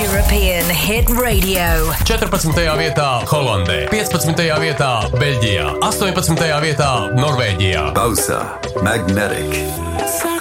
European Hit Radio. 14. vietā Holandē, 15. vietā Beļģijā, 18. vietā Norvēģijā. Bausa, Magnetic.